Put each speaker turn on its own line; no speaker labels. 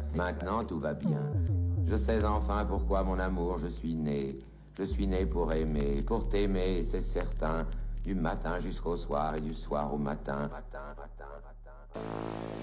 Maintenant tout va bien. Je sais enfin pourquoi mon amour je suis né. Je suis né pour aimer, pour t'aimer, c'est certain. Du matin jusqu'au soir et du soir au matin.